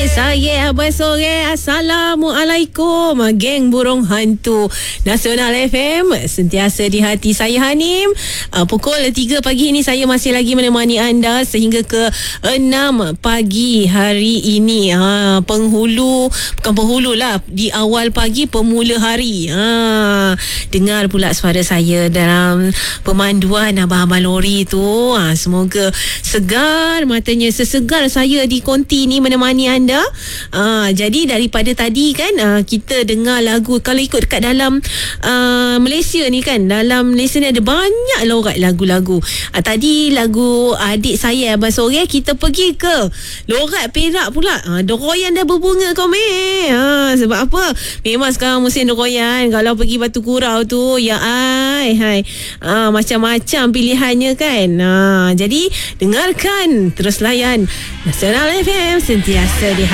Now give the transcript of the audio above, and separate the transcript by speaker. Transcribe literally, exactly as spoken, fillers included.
Speaker 1: Saya Abang Sore. Assalamualaikum. Geng Burung Hantu Nasional F M, sentiasa di hati saya Hanim. uh, Pukul tiga pagi ini saya masih lagi menemani anda sehingga ke enam pagi hari ini. ha, Penghulu, bukan penghulu lah, di awal pagi pemula hari. ha, Dengar pula suara saya dalam pemanduan abang-abang lori tu. ha, Semoga segar matanya, sesegar saya di konti ni menemani anda. Uh, jadi daripada tadi kan uh, kita dengar lagu. Kalau ikut dekat dalam uh, Malaysia ni kan, dalam Malaysia ni ada banyak lorat lagu-lagu. uh, Tadi lagu adik saya Abang Sore, kita pergi ke lorat Perak pula. uh, Doroyan dah berbunga kau meh. uh, Sebab apa? Memang sekarang musim doroyan. Kalau pergi Batu Kurau tu, ya ai hai, uh, macam-macam pilihannya kan. uh, Jadi dengarkan, terus layan Nasional F M, sentiasa di